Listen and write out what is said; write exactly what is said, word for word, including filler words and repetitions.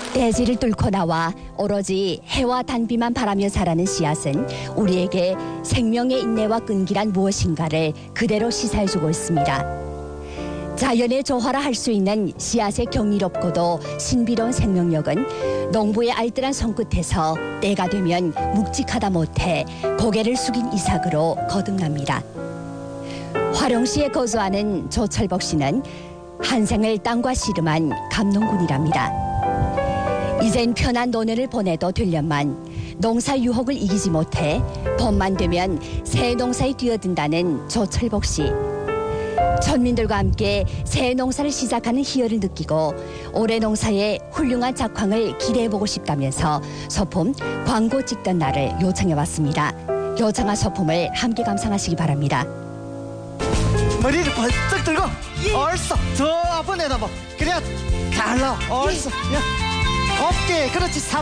대지를 뚫고 나와 오로지 해와 단비만 바라며 자라는 씨앗은 우리에게 생명의 인내와 끈기란 무엇인가를 그대로 시사해주고 있습니다. 자연의 조화라 할 수 있는 씨앗의 경이롭고도 신비로운 생명력은 농부의 알뜰한 손끝에서 때가 되면 묵직하다 못해 고개를 숙인 이삭으로 거듭납니다. 화룡시에 거주하는 조철복 씨는 한 생을 땅과 씨름한 감농군이랍니다. 이젠 편한 노년을 보내도 되련만 농사 유혹을 이기지 못해 봄만 되면 새 농사에 뛰어든다는 조철복 씨. 천민들과 함께 새 농사를 시작하는 희열을 느끼고 올해 농사의 훌륭한 작황을 기대해보고 싶다면서 소품 광고 찍던 날을 요청해왔습니다. 요청한 소품을 함께 감상하시기 바랍니다. 머리를 벌떡 들고 얼써 저 앞으로 내다봐. 그래야 잘 나와. 얼써 야, 곱게 그렇지.